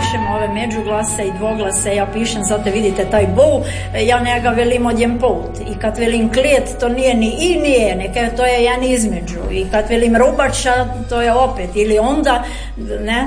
pišem ove međuglase i dvoglase, ja pišem, sad te vidite taj bou, ja njega velim odjem pout. I kad velim klijet, to nije ni i nije, neke to je jedan između. I kad velim rubača, to je opet, ili onda, ne,